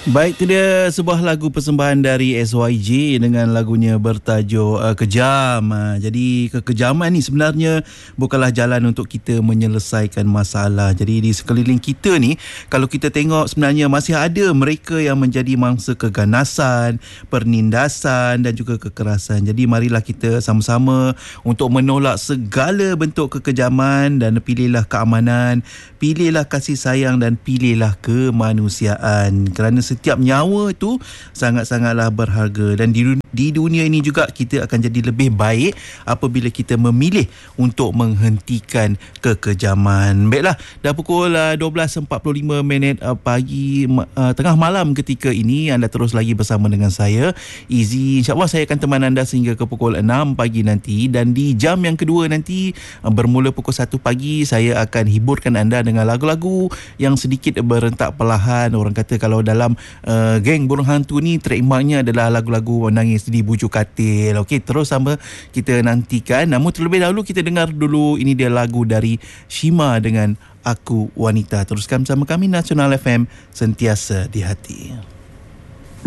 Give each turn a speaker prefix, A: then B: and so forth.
A: Baik, itu dia sebuah lagu persembahan dari SYJ dengan lagunya bertajuk Kejam. Jadi kekejaman ni sebenarnya bukanlah jalan untuk kita menyelesaikan masalah. Jadi di sekeliling kita ni, kalau kita tengok sebenarnya masih ada mereka yang menjadi mangsa keganasan, pernindasan dan juga kekerasan. Jadi marilah kita sama-sama untuk menolak segala bentuk kekejaman dan pilihlah keamanan, pilihlah kasih sayang dan pilihlah kemanusiaan. Kerana setiap nyawa tu sangat-sangatlah berharga, dan di dunia ini juga kita akan jadi lebih baik apabila kita memilih untuk menghentikan kekejaman. Baiklah, dah pukul 12.45 pagi, tengah malam ketika ini anda terus lagi bersama dengan saya Izzy. InsyaAllah saya akan teman anda sehingga ke pukul 6 pagi nanti, dan di jam yang kedua nanti bermula pukul 1 pagi saya akan hiburkan anda dengan lagu-lagu yang sedikit berentak perlahan. Orang kata kalau dalam geng burung hantu ni trademarknya adalah lagu-lagu menangis di bujuk katil. Okey, terus sama kita nantikan. Namun terlebih dahulu kita dengar dulu, ini dia lagu dari Shima dengan Aku Wanita. Teruskan bersama kami Nasional FM, sentiasa di hati.